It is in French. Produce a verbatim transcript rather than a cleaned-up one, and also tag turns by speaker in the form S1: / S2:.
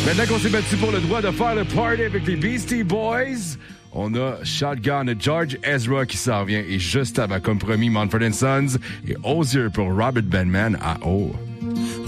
S1: Maintenant qu'on s'est battu pour le droit de faire le party avec les Beastie Boys, on a Shotgun de George Ezra qui s'en vient. Et juste avant, comme promis, Mumford and Sons et Osier pour Robert Benman à O.